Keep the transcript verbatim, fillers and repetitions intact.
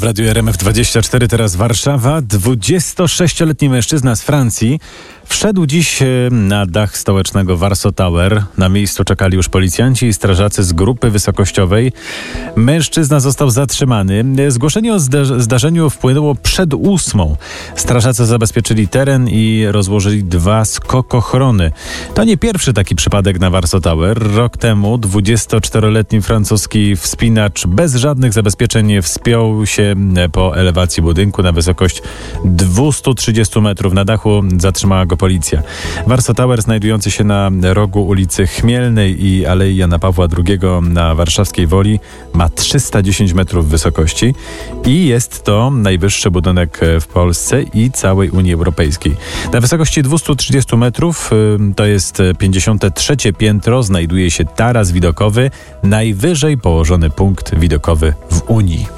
Radiu R M F dwadzieścia cztery, teraz Warszawa. dwudziestosześcioletni mężczyzna z Francji wszedł dziś na dach stołecznego Warsaw Tower. Na miejscu czekali już policjanci i strażacy z grupy wysokościowej. Mężczyzna został zatrzymany. Zgłoszenie o zda- zdarzeniu wpłynęło przed ósmą. Strażacy zabezpieczyli teren i rozłożyli dwa skokochrony. To nie pierwszy taki przypadek na Warsaw Tower. Rok temu dwudziestoczteroletni francuski wspinacz bez żadnych zabezpieczeń wspiął się po elewacji budynku na wysokość dwieście trzydzieści metrów. Na dachu zatrzymała go policja. Warsaw Tower, znajdujący się na rogu ulicy Chmielnej i Alei Jana Pawła drugiego na warszawskiej Woli, ma trzysta dziesięć metrów wysokości i jest to najwyższy budynek w Polsce i całej Unii Europejskiej. Na wysokości dwieście trzydzieści metrów, to jest pięćdziesiąte trzecie piętro, znajduje się taras widokowy, najwyżej położony punkt widokowy w Unii.